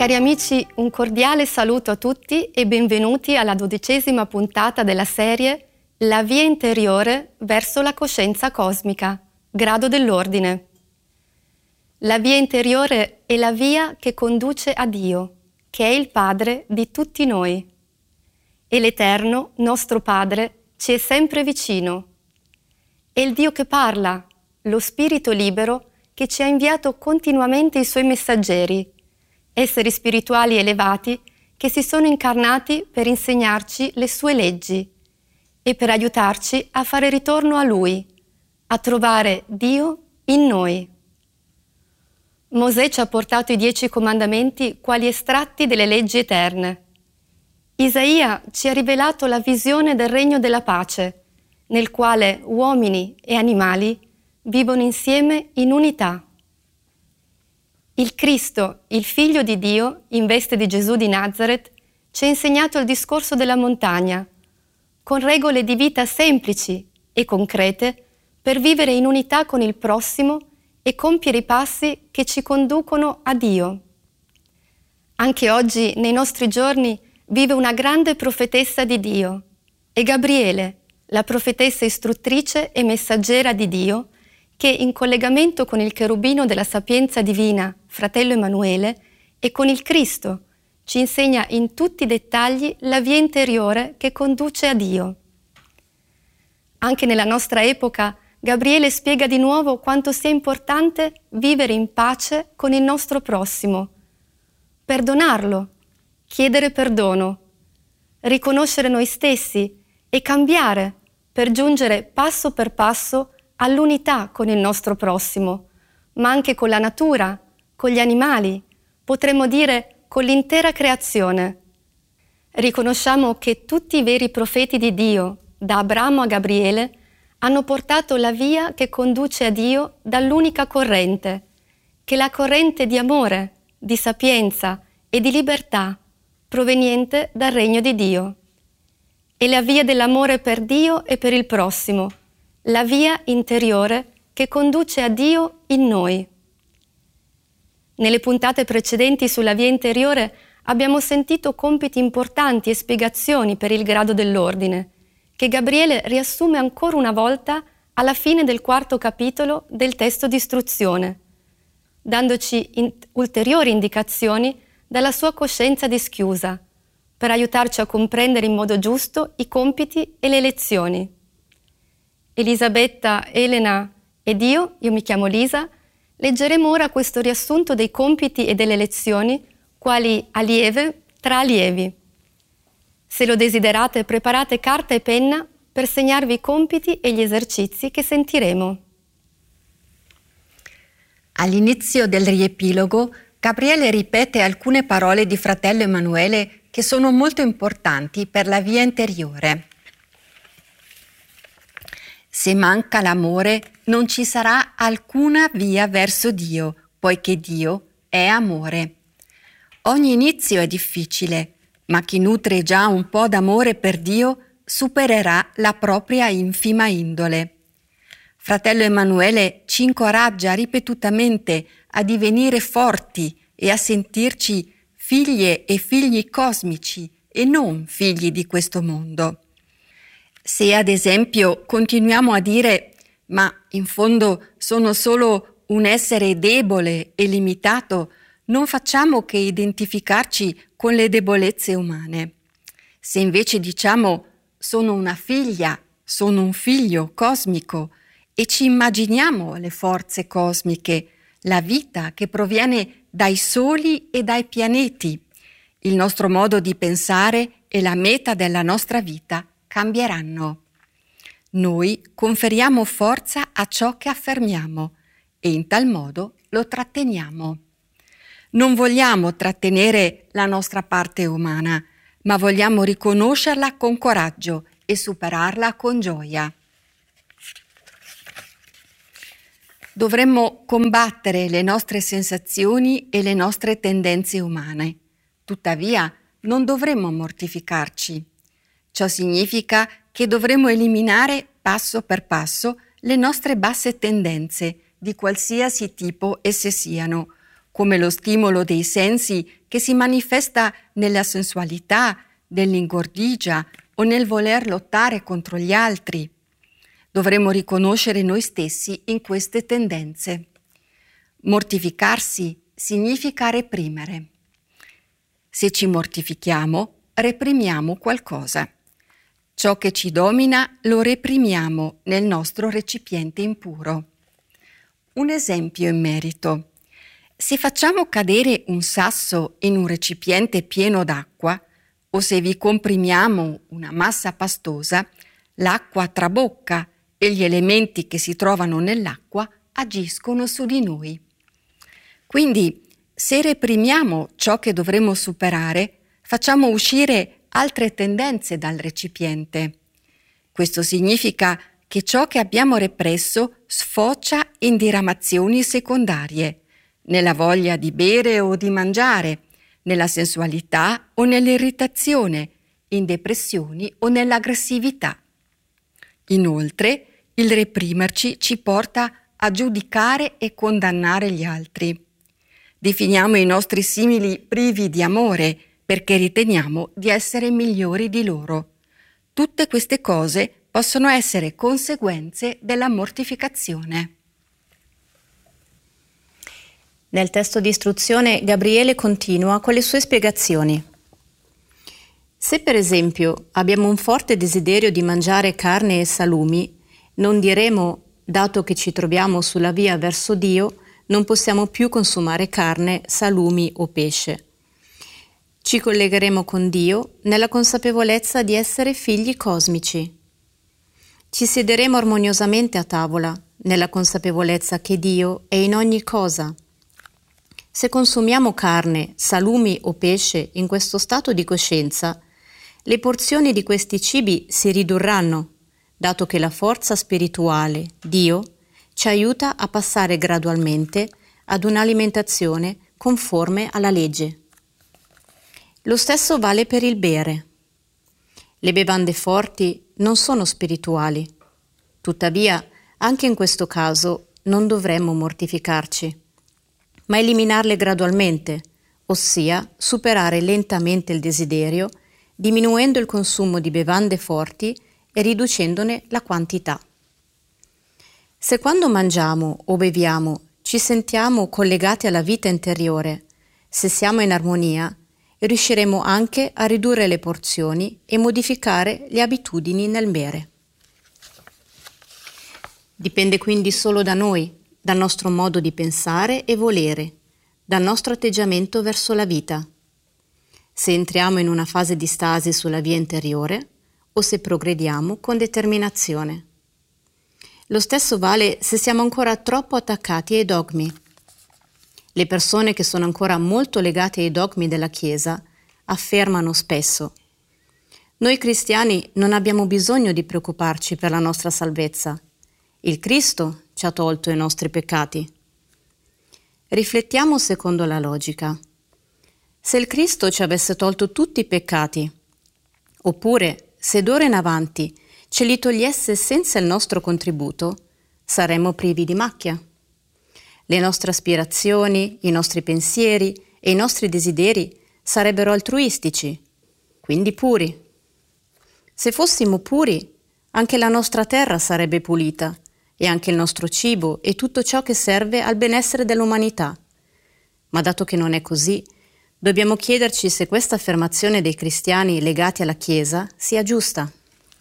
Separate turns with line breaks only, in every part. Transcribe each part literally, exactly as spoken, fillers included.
Cari amici, un cordiale saluto a tutti e benvenuti alla dodicesima puntata della serie La via interiore verso la coscienza cosmica, grado dell'ordine. La via interiore è la via che conduce a Dio, che è il Padre di tutti noi. E l'Eterno, nostro Padre, ci è sempre vicino. È il Dio che parla, lo Spirito libero che ci ha inviato continuamente i Suoi messaggeri, esseri spirituali elevati che si sono incarnati per insegnarci le sue leggi e per aiutarci a fare ritorno a Lui, a trovare Dio in noi. Mosè ci ha portato i dieci comandamenti quali estratti delle leggi eterne. Isaia ci ha rivelato la visione del regno della pace, nel quale uomini e animali vivono insieme in unità. Il Cristo, il Figlio di Dio, in veste di Gesù di Nazaret, ci ha insegnato il discorso della montagna, con regole di vita semplici e concrete per vivere in unità con il prossimo e compiere i passi che ci conducono a Dio. Anche oggi, nei nostri giorni, vive una grande profetessa di Dio, è Gabriele, la profetessa istruttrice e messaggera di Dio, che in collegamento con il cherubino della sapienza divina, fratello Emanuele, e con il Cristo, ci insegna in tutti i dettagli la via interiore che conduce a Dio. Anche nella nostra epoca, Gabriele spiega di nuovo quanto sia importante vivere in pace con il nostro prossimo, perdonarlo, chiedere perdono, riconoscere noi stessi e cambiare per giungere passo per passo all'unità con il nostro prossimo, ma anche con la natura, con gli animali, potremmo dire con l'intera creazione. Riconosciamo che tutti i veri profeti di Dio, da Abramo a Gabriele, hanno portato la via che conduce a Dio dall'unica corrente, che è la corrente di amore, di sapienza e di libertà, proveniente dal regno di Dio. È la via dell'amore per Dio e per il prossimo, la via interiore che conduce a Dio in noi. Nelle puntate precedenti sulla via interiore abbiamo sentito compiti importanti e spiegazioni per il grado dell'ordine, che Gabriele riassume ancora una volta alla fine del quarto capitolo del testo di istruzione, dandoci in- ulteriori indicazioni dalla sua coscienza dischiusa, per aiutarci a comprendere in modo giusto i compiti e le lezioni. Elisabetta, Elena ed io, io mi chiamo Lisa, leggeremo ora questo riassunto dei compiti e delle lezioni quali allieve tra allievi. Se lo desiderate, preparate carta e penna per segnarvi i compiti e gli esercizi che sentiremo.
All'inizio del riepilogo, Gabriele ripete alcune parole di fratello Emanuele che sono molto importanti per la via interiore. Se manca l'amore, non ci sarà alcuna via verso Dio, poiché Dio è amore. Ogni inizio è difficile, ma chi nutre già un po' d'amore per Dio supererà la propria infima indole. Fratello Emanuele ci incoraggia ripetutamente a divenire forti e a sentirci figlie e figli cosmici e non figli di questo mondo. Se ad esempio continuiamo a dire «ma in fondo sono solo un essere debole e limitato», non facciamo che identificarci con le debolezze umane. Se invece diciamo «sono una figlia, sono un figlio cosmico» e ci immaginiamo le forze cosmiche, la vita che proviene dai soli e dai pianeti, il nostro modo di pensare e la meta della nostra vita cambieranno. Noi conferiamo forza a ciò che affermiamo e in tal modo lo tratteniamo. Non vogliamo trattenere la nostra parte umana, ma vogliamo riconoscerla con coraggio e superarla con gioia. Dovremmo combattere le nostre sensazioni e le nostre tendenze umane. Tuttavia, non dovremmo mortificarci. Ciò significa che dovremo eliminare passo per passo le nostre basse tendenze, di qualsiasi tipo esse siano, come lo stimolo dei sensi che si manifesta nella sensualità, nell'ingordigia o nel voler lottare contro gli altri. Dovremmo riconoscere noi stessi in queste tendenze. Mortificarsi significa reprimere. Se ci mortifichiamo, reprimiamo qualcosa. Ciò che ci domina lo reprimiamo nel nostro recipiente impuro. Un esempio in merito. Se facciamo cadere un sasso in un recipiente pieno d'acqua, o se vi comprimiamo una massa pastosa, l'acqua trabocca e gli elementi che si trovano nell'acqua agiscono su di noi. Quindi, se reprimiamo ciò che dovremmo superare, facciamo uscire altre tendenze dal recipiente. Questo significa che ciò che abbiamo represso sfocia in diramazioni secondarie, nella voglia di bere o di mangiare, nella sensualità o nell'irritazione, in depressioni o nell'aggressività. Inoltre, il reprimerci ci porta a giudicare e condannare gli altri. Definiamo i nostri simili privi di amore perché riteniamo di essere migliori di loro. Tutte queste cose possono essere conseguenze della mortificazione.
Nel testo di istruzione Gabriele continua con le sue spiegazioni. Se per esempio abbiamo un forte desiderio di mangiare carne e salumi, non diremo, dato che ci troviamo sulla via verso Dio, non possiamo più consumare carne, salumi o pesce. Ci collegheremo con Dio nella consapevolezza di essere figli cosmici. Ci siederemo armoniosamente a tavola, nella consapevolezza che Dio è in ogni cosa. Se consumiamo carne, salumi o pesce in questo stato di coscienza, le porzioni di questi cibi si ridurranno, dato che la forza spirituale, Dio, ci aiuta a passare gradualmente ad un'alimentazione conforme alla legge. Lo stesso vale per il bere. Le bevande forti non sono spirituali. Tuttavia, anche in questo caso non dovremmo mortificarci, ma eliminarle gradualmente, ossia superare lentamente il desiderio, diminuendo il consumo di bevande forti e riducendone la quantità. Se quando mangiamo o beviamo ci sentiamo collegati alla vita interiore, se siamo in armonia, riusciremo anche a ridurre le porzioni e modificare le abitudini nel bere. Dipende quindi solo da noi, dal nostro modo di pensare e volere, dal nostro atteggiamento verso la vita. Se entriamo in una fase di stasi sulla via interiore o se progrediamo con determinazione. Lo stesso vale se siamo ancora troppo attaccati ai dogmi. Le persone che sono ancora molto legate ai dogmi della Chiesa affermano spesso: noi cristiani non abbiamo bisogno di preoccuparci per la nostra salvezza. Il Cristo ci ha tolto i nostri peccati. Riflettiamo secondo la logica. Se il Cristo ci avesse tolto tutti i peccati, oppure se d'ora in avanti ce li togliesse senza il nostro contributo, saremmo privi di macchia. Le nostre aspirazioni, i nostri pensieri e i nostri desideri sarebbero altruistici, quindi puri. Se fossimo puri, anche la nostra terra sarebbe pulita e anche il nostro cibo e tutto ciò che serve al benessere dell'umanità. Ma dato che non è così, dobbiamo chiederci se questa affermazione dei cristiani legati alla Chiesa sia giusta.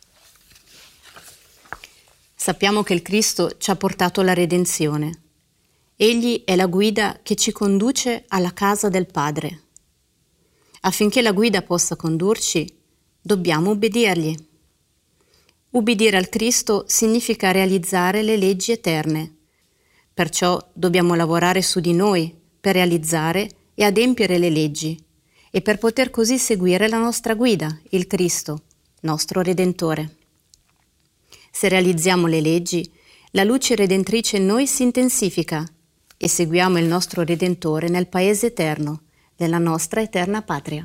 Sappiamo che il Cristo ci ha portato la redenzione. Egli è la guida che ci conduce alla casa del Padre. Affinché la guida possa condurci, dobbiamo ubbidirgli. Ubbidire al Cristo significa realizzare le leggi eterne. Perciò dobbiamo lavorare su di noi per realizzare e adempiere le leggi e per poter così seguire la nostra guida, il Cristo, nostro Redentore. Se realizziamo le leggi, la luce redentrice in noi si intensifica e seguiamo il nostro Redentore nel Paese eterno, nella nostra eterna patria.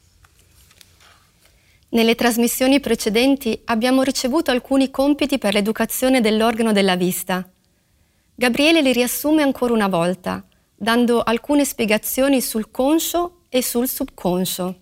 Nelle trasmissioni precedenti abbiamo ricevuto alcuni compiti per l'educazione dell'organo della vista. Gabriele li riassume ancora una volta, dando alcune spiegazioni sul conscio e sul subconscio.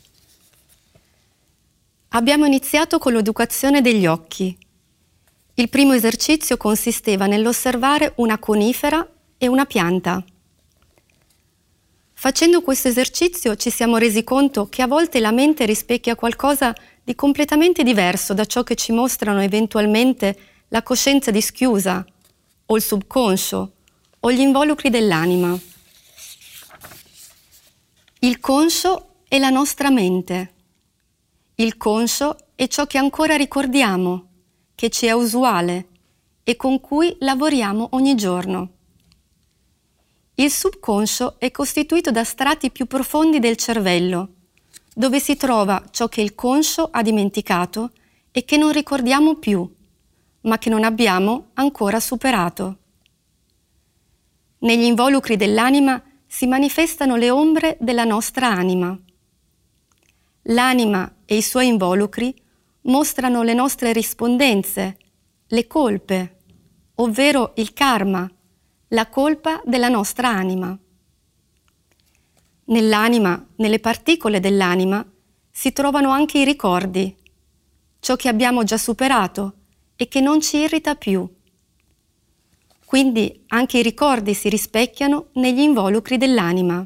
Abbiamo iniziato con l'educazione degli occhi. Il primo esercizio consisteva nell'osservare una conifera e una pianta. Facendo questo esercizio ci siamo resi conto che a volte la mente rispecchia qualcosa di completamente diverso da ciò che ci mostrano eventualmente la coscienza dischiusa o il subconscio o gli involucri dell'anima. Il conscio è la nostra mente. Il conscio è ciò che ancora ricordiamo, che ci è usuale e con cui lavoriamo ogni giorno. Il subconscio è costituito da strati più profondi del cervello, dove si trova ciò che il conscio ha dimenticato e che non ricordiamo più, ma che non abbiamo ancora superato. Negli involucri dell'anima si manifestano le ombre della nostra anima. L'anima e i suoi involucri mostrano le nostre rispondenze, le colpe, ovvero il karma, la colpa della nostra anima. Nell'anima, nelle particole dell'anima, si trovano anche i ricordi, ciò che abbiamo già superato e che non ci irrita più. Quindi anche i ricordi si rispecchiano negli involucri dell'anima.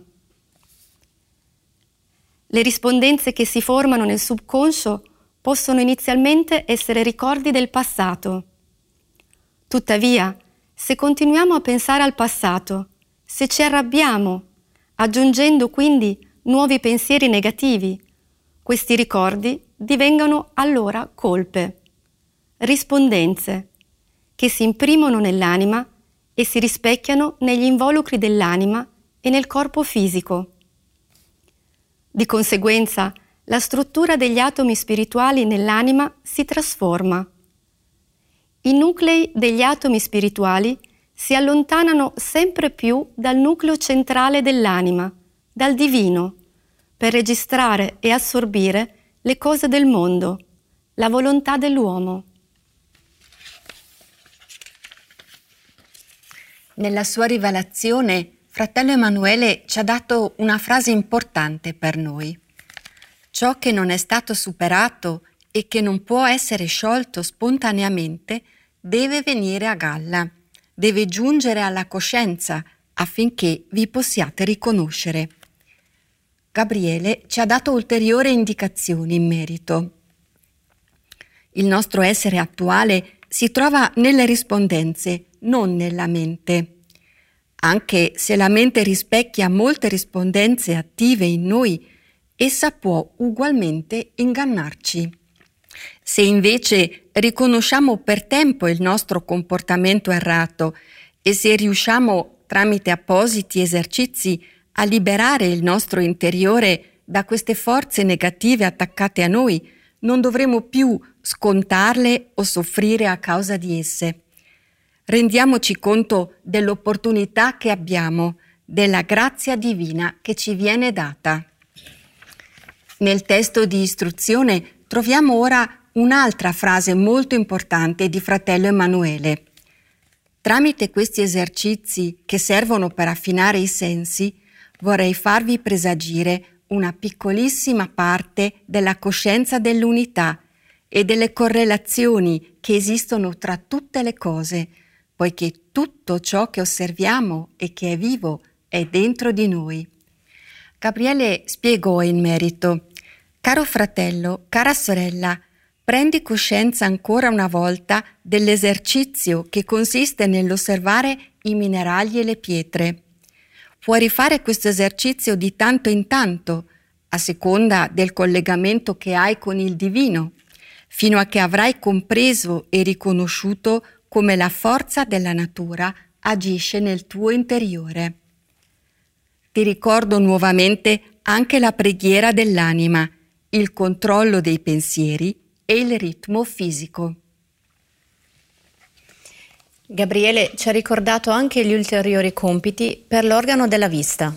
Le rispondenze che si formano nel subconscio possono inizialmente essere ricordi del passato. Tuttavia, se continuiamo a pensare al passato, se ci arrabbiamo, aggiungendo quindi nuovi pensieri negativi, questi ricordi divengono allora colpe, rispondenze, che si imprimono nell'anima e si rispecchiano negli involucri dell'anima e nel corpo fisico. Di conseguenza, la struttura degli atomi spirituali nell'anima si trasforma. I nuclei degli atomi spirituali si allontanano sempre più dal nucleo centrale dell'anima, dal divino, per registrare e assorbire le cose del mondo, la volontà dell'uomo.
Nella sua rivelazione, fratello Emanuele ci ha dato una frase importante per noi. Ciò che non è stato superato e che non può essere sciolto spontaneamente deve venire a galla, deve giungere alla coscienza affinché vi possiate riconoscere. Gabriele ci ha dato ulteriori indicazioni in merito. Il nostro essere attuale si trova nelle rispondenze, non nella mente. Anche se la mente rispecchia molte rispondenze attive in noi, essa può ugualmente ingannarci. Se invece riconosciamo per tempo il nostro comportamento errato e se riusciamo tramite appositi esercizi a liberare il nostro interiore da queste forze negative attaccate a noi, non dovremo più scontarle o soffrire a causa di esse. Rendiamoci conto dell'opportunità che abbiamo, della grazia divina che ci viene data. Nel testo di istruzione troviamo ora un'altra frase molto importante di fratello Emanuele. Tramite questi esercizi che servono per affinare i sensi, vorrei farvi presagire una piccolissima parte della coscienza dell'unità e delle correlazioni che esistono tra tutte le cose, poiché tutto ciò che osserviamo e che è vivo è dentro di noi. Gabriele spiegò in merito: caro fratello, cara sorella, prendi coscienza ancora una volta dell'esercizio che consiste nell'osservare i minerali e le pietre. Puoi rifare questo esercizio di tanto in tanto, a seconda del collegamento che hai con il divino, fino a che avrai compreso e riconosciuto come la forza della natura agisce nel tuo interiore. Ti ricordo nuovamente anche la preghiera dell'anima, il controllo dei pensieri e il ritmo fisico.
Gabriele ci ha ricordato anche gli ulteriori compiti per l'organo della vista.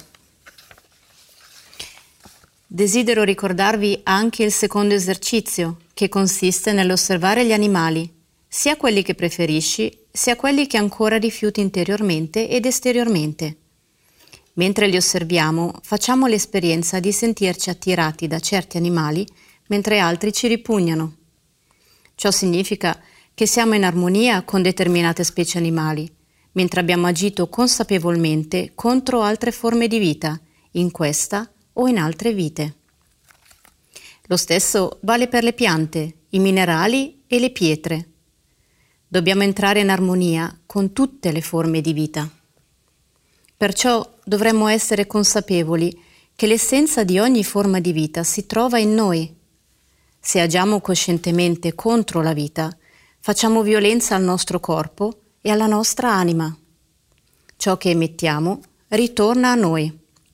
Desidero ricordarvi anche il secondo esercizio, che consiste nell'osservare gli animali, sia quelli che preferisci, sia quelli che ancora rifiuti interiormente ed esteriormente. Mentre li osserviamo, facciamo l'esperienza di sentirci attirati da certi animali mentre altri ci ripugnano. Ciò significa che siamo in armonia con determinate specie animali, mentre abbiamo agito consapevolmente contro altre forme di vita, in questa o in altre vite. Lo stesso vale per le piante, i minerali e le pietre. Dobbiamo entrare in armonia con tutte le forme di vita. Perciò dovremmo essere consapevoli che l'essenza di ogni forma di vita si trova in noi. Se agiamo coscientemente contro la vita, facciamo violenza al nostro corpo e alla nostra anima. Ciò che emettiamo ritorna a noi.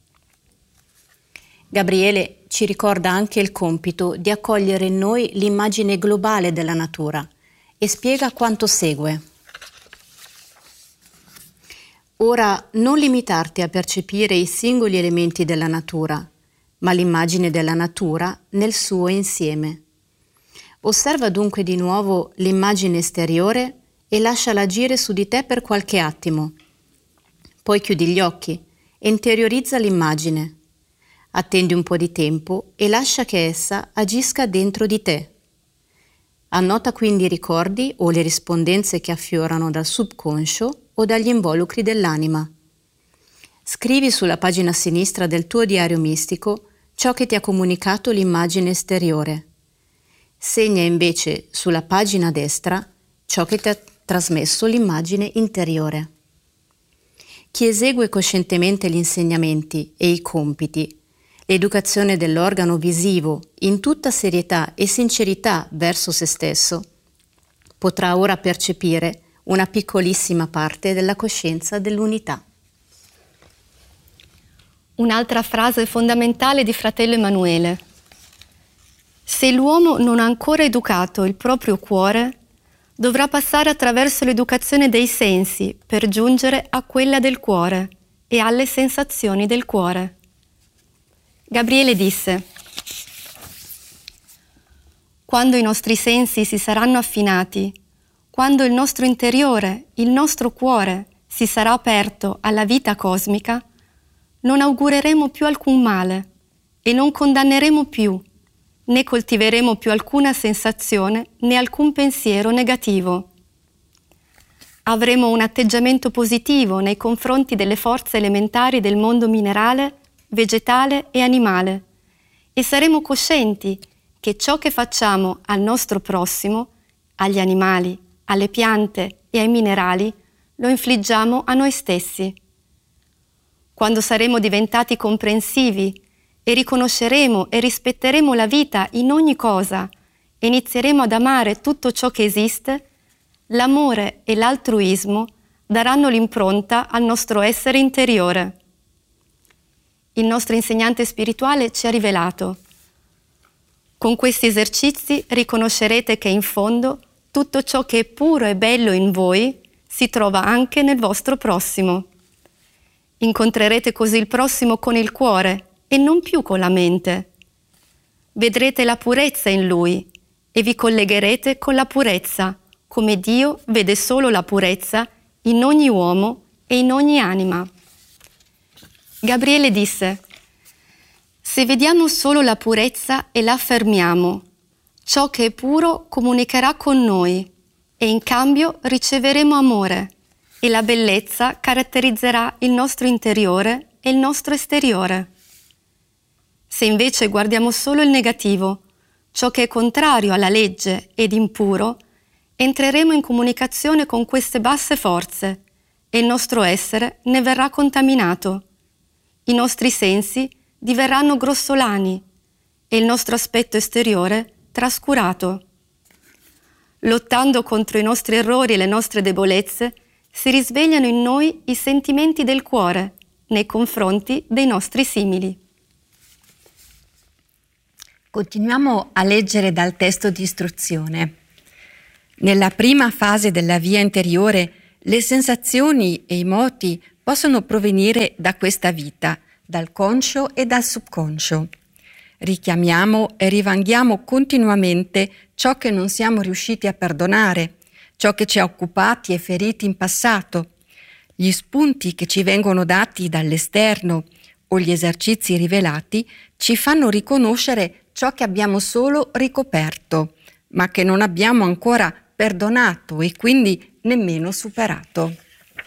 Gabriele ci ricorda anche il compito di accogliere in noi l'immagine globale della natura e spiega quanto segue. Ora non limitarti a percepire i singoli elementi della natura, ma l'immagine della natura nel suo insieme. Osserva dunque di nuovo l'immagine esteriore e lasciala agire su di te per qualche attimo. Poi chiudi gli occhi e interiorizza l'immagine. Attendi un po' di tempo e lascia che essa agisca dentro di te. Annota quindi i ricordi o le rispondenze che affiorano dal subconscio o dagli involucri dell'anima. Scrivi sulla pagina sinistra del tuo diario mistico ciò che ti ha comunicato l'immagine esteriore. Segna invece sulla pagina destra ciò che ti ha trasmesso l'immagine interiore. Chi esegue coscientemente gli insegnamenti e i compiti, l'educazione dell'organo visivo in tutta serietà e sincerità verso se stesso, potrà ora percepire una piccolissima parte della coscienza dell'unità.
Un'altra frase fondamentale di fratello Emanuele. Se l'uomo non ha ancora educato il proprio cuore, dovrà passare attraverso l'educazione dei sensi per giungere a quella del cuore e alle sensazioni del cuore. Gabriele disse: quando i nostri sensi si saranno affinati, quando il nostro interiore, il nostro cuore, si sarà aperto alla vita cosmica, non augureremo più alcun male e non condanneremo più, né coltiveremo più alcuna sensazione né alcun pensiero negativo. Avremo un atteggiamento positivo nei confronti delle forze elementari del mondo minerale, vegetale e animale e saremo coscienti che ciò che facciamo al nostro prossimo, agli animali, alle piante e ai minerali, lo infliggiamo a noi stessi. Quando saremo diventati comprensivi e riconosceremo e rispetteremo la vita in ogni cosa e inizieremo ad amare tutto ciò che esiste, l'amore e l'altruismo daranno l'impronta al nostro essere interiore. Il nostro insegnante spirituale ci ha rivelato: con questi esercizi riconoscerete che in fondo tutto ciò che è puro e bello in voi si trova anche nel vostro prossimo. Incontrerete così il prossimo con il cuore e non più con la mente. Vedrete la purezza in lui e vi collegherete con la purezza, come Dio vede solo la purezza in ogni uomo e in ogni anima. Gabriele disse: se vediamo solo la purezza e la affermiamo, ciò che è puro comunicherà con noi e in cambio riceveremo amore e la bellezza caratterizzerà il nostro interiore e il nostro esteriore. Se invece guardiamo solo il negativo, ciò che è contrario alla legge ed impuro, entreremo in comunicazione con queste basse forze e il nostro essere ne verrà contaminato. I nostri sensi diverranno grossolani e il nostro aspetto esteriore trascurato. Lottando contro i nostri errori e le nostre debolezze, si risvegliano in noi i sentimenti del cuore nei confronti dei nostri simili.
Continuiamo a leggere dal testo di istruzione. Nella prima fase della via interiore, le sensazioni e i moti possono provenire da questa vita, dal conscio e dal subconscio. Richiamiamo e rivanghiamo continuamente ciò che non siamo riusciti a perdonare, ciò che ci ha occupati e feriti in passato. Gli spunti che ci vengono dati dall'esterno o gli esercizi rivelati ci fanno riconoscere ciò che abbiamo solo ricoperto, ma che non abbiamo ancora perdonato e quindi nemmeno superato.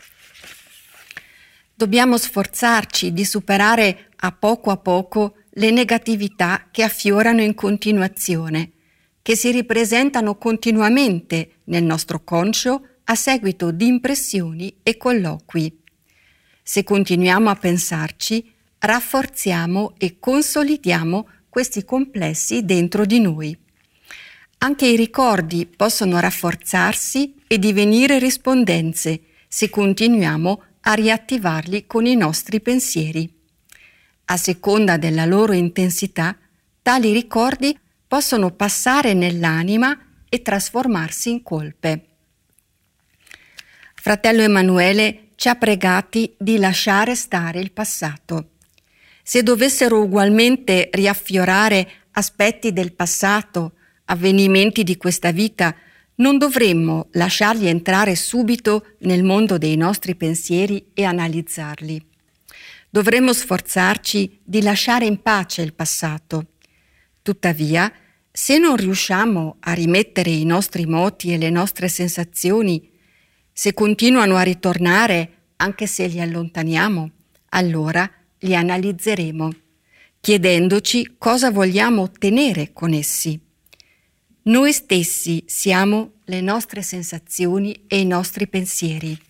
Dobbiamo sforzarci di superare a poco a poco le negatività che affiorano in continuazione, che si ripresentano continuamente nel nostro conscio a seguito di impressioni e colloqui. Se continuiamo a pensarci, rafforziamo e consolidiamo questi complessi dentro di noi. Anche i ricordi possono rafforzarsi e divenire rispondenze se continuiamo a riattivarli con i nostri pensieri. A seconda della loro intensità, tali ricordi possono passare nell'anima e trasformarsi in colpe. Fratello Emanuele ci ha pregati di lasciare stare il passato. Se dovessero ugualmente riaffiorare aspetti del passato, avvenimenti di questa vita, non dovremmo lasciarli entrare subito nel mondo dei nostri pensieri e analizzarli. Dovremmo sforzarci di lasciare in pace il passato. Tuttavia, se non riusciamo a rimettere i nostri moti e le nostre sensazioni, se continuano a ritornare anche se li allontaniamo, allora li analizzeremo, chiedendoci cosa vogliamo ottenere con essi. Noi stessi siamo le nostre sensazioni e i nostri pensieri.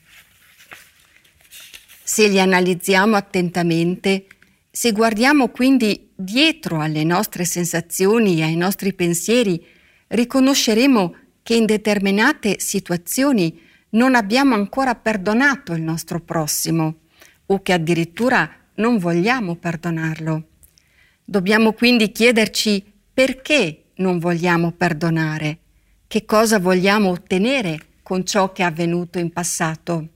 Se li analizziamo attentamente, se guardiamo quindi dietro alle nostre sensazioni e ai nostri pensieri, riconosceremo che in determinate situazioni non abbiamo ancora perdonato il nostro prossimo o che addirittura non vogliamo perdonarlo. Dobbiamo quindi chiederci perché non vogliamo perdonare, che cosa vogliamo ottenere con ciò che è avvenuto in passato.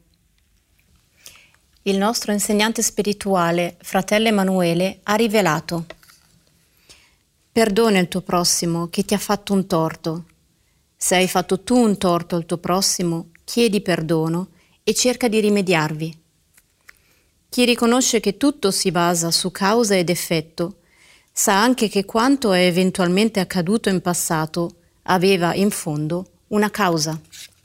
Il nostro insegnante spirituale, fratello Emanuele, ha rivelato: perdona il tuo prossimo che ti ha fatto un torto. Se hai fatto tu un torto al tuo prossimo, chiedi perdono e cerca di rimediarvi. Chi riconosce che tutto si basa su causa ed effetto, sa anche che quanto è eventualmente accaduto in passato aveva in fondo una causa.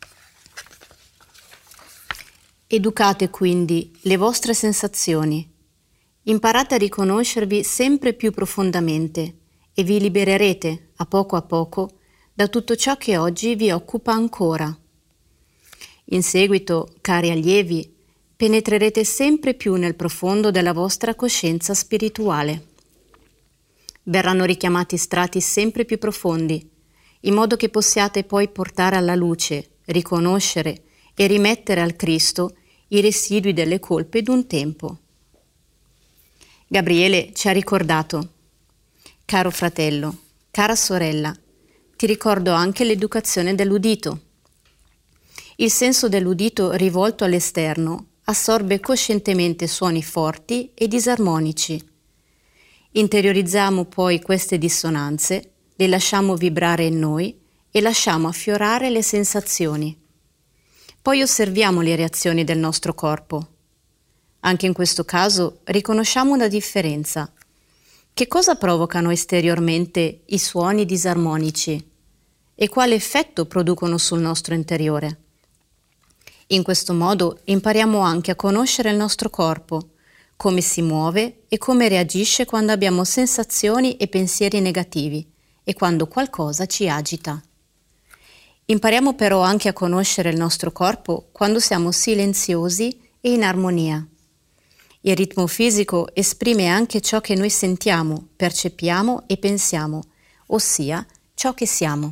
Educate quindi le vostre sensazioni. Imparate a riconoscervi sempre più profondamente e vi libererete a poco a poco da tutto ciò che oggi vi occupa ancora. In seguito, cari allievi, penetrerete sempre più nel profondo della vostra coscienza spirituale. Verranno richiamati strati sempre più profondi, in modo che possiate poi portare alla luce, riconoscere e rimettere al Cristo i residui delle colpe d'un tempo. Gabriele ci ha ricordato: caro fratello, cara sorella, ti ricordo anche l'educazione dell'udito. Il senso dell'udito rivolto all'esterno assorbe coscientemente suoni forti e disarmonici. Interiorizziamo poi queste dissonanze, le lasciamo vibrare in noi e lasciamo affiorare le sensazioni. Poi osserviamo le reazioni del nostro corpo. Anche in questo caso riconosciamo una differenza. Che cosa provocano esteriormente i suoni disarmonici e quale effetto producono sul nostro interiore? In questo modo impariamo anche a conoscere il nostro corpo, come si muove e come reagisce quando abbiamo sensazioni e pensieri negativi e quando qualcosa ci agita. Impariamo però anche a conoscere il nostro corpo quando siamo silenziosi e in armonia. Il ritmo fisico esprime anche ciò che noi sentiamo, percepiamo e pensiamo, ossia ciò che siamo.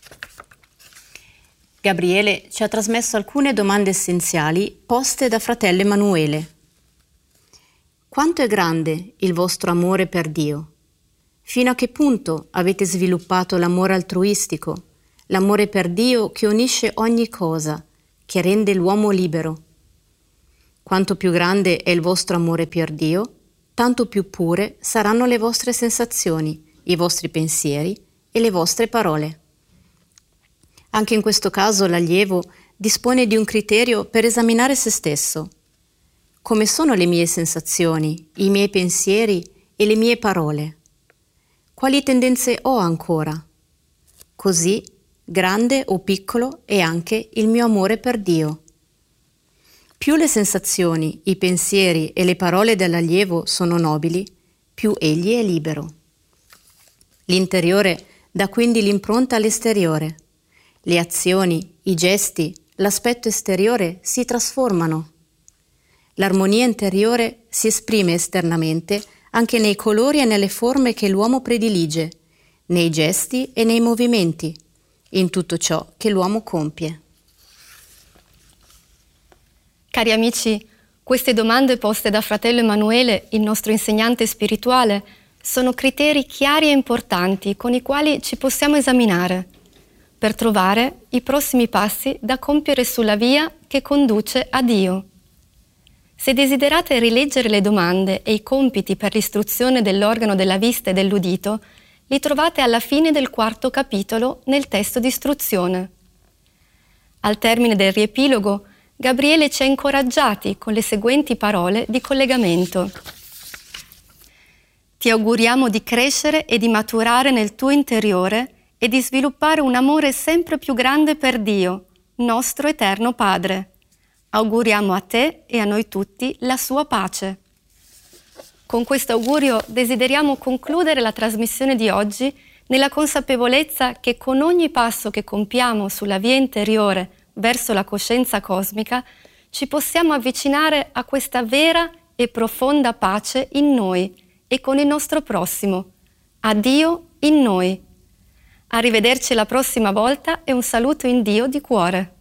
Gabriele ci ha trasmesso alcune domande essenziali poste da fratello Emanuele. Quanto è grande il vostro amore per Dio? Fino a che punto avete sviluppato l'amore altruistico, l'amore per Dio che unisce ogni cosa, che rende l'uomo libero? Quanto più grande è il vostro amore per Dio, tanto più pure saranno le vostre sensazioni, i vostri pensieri e le vostre parole. Anche in questo caso l'allievo dispone di un criterio per esaminare se stesso, come sono le mie sensazioni, i miei pensieri e le mie parole. Quali tendenze ho ancora? Così, grande o piccolo è anche il mio amore per Dio. Più le sensazioni, i pensieri e le parole dell'allievo sono nobili, più egli è libero. L'interiore dà quindi l'impronta all'esteriore. Le azioni, i gesti, l'aspetto esteriore si trasformano. L'armonia interiore si esprime esternamente anche nei colori e nelle forme che l'uomo predilige, nei gesti e nei movimenti, in tutto ciò che l'uomo compie.
Cari amici, queste domande poste da fratello Emanuele, il nostro insegnante spirituale, sono criteri chiari e importanti con i quali ci possiamo esaminare per trovare i prossimi passi da compiere sulla via che conduce a Dio. Se desiderate rileggere le domande e i compiti per l'istruzione dell'organo della vista e dell'udito, li trovate alla fine del quarto capitolo nel testo di istruzione. Al termine del riepilogo, Gabriele ci ha incoraggiati con le seguenti parole di collegamento. Ti auguriamo di crescere e di maturare nel tuo interiore e di sviluppare un amore sempre più grande per Dio, nostro eterno Padre. Auguriamo a te e a noi tutti la sua pace. Con questo augurio desideriamo concludere la trasmissione di oggi nella consapevolezza che con ogni passo che compiamo sulla via interiore verso la coscienza cosmica ci possiamo avvicinare a questa vera e profonda pace in noi e con il nostro prossimo, a Dio in noi. Arrivederci la prossima volta e un saluto in Dio di cuore.